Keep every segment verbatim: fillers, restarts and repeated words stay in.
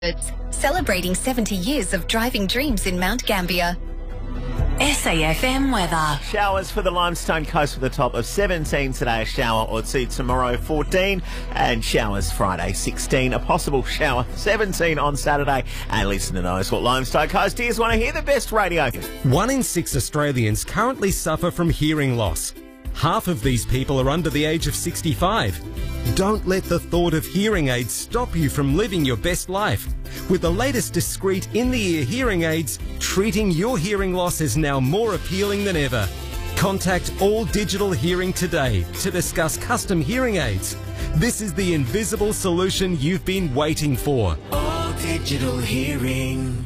It's celebrating seventy years of driving dreams in Mount Gambier. S A F M weather. Showers for the Limestone Coast with a top of seventeen today, a shower or two tomorrow, fourteen, and showers Friday, sixteen. A possible shower, seventeen on Saturday. And listen to those what Limestone Coast ears want to hear the best radio. One in six Australians currently suffer from hearing loss. Half of these people are under the age of sixty-five. Don't let the thought of hearing aids stop you from living your best life. With the latest discreet in-the-ear hearing aids, treating your hearing loss is now more appealing than ever. Contact All Digital Hearing today to discuss custom hearing aids. This is the invisible solution you've been waiting for. All Digital Hearing.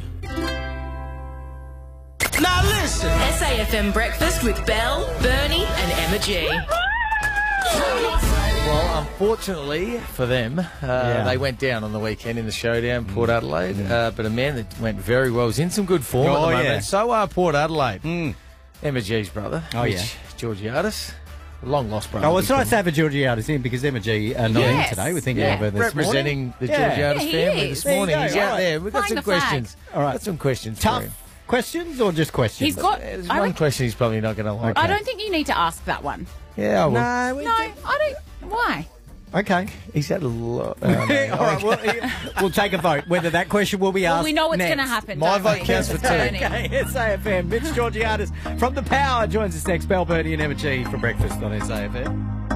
Now listen. S A F M breakfast with Belle, Bernie and Emma G. Well, unfortunately for them, uh, Yeah. they went down on the weekend in the showdown, Port Adelaide. Uh, but a man that went very well, is in some good form Oh, at the moment. yeah. So are Port Adelaide. Mm. Emma G's brother, Oh, Mitch yeah. Georgiadis, long lost brother. Oh, it's nice to have a Georgiadis in because Emma G are not Yes. in today. We're thinking Yeah. of her this representing morning. the Yeah. Georgiadis Yeah, he family is. this morning. There you He's go. out Right. there. We've got Flying some the flag. questions. All right. Got some questions. Tough for him. questions or just questions? He's got. There's I one don't, question he's probably not going to like. I don't think you need to ask that one. Yeah, I will. No, we No, I don't. Why? Okay. He's had a lot. Uh, All right, well, we'll take a vote whether that question will be asked. Well, we know what's next. going to happen. My don't vote we? counts for two. Bernie. Okay, S A F M. Mitch Georgiadis from The Power joins us next. Belle, Bernie and Emma G for breakfast on S A F M.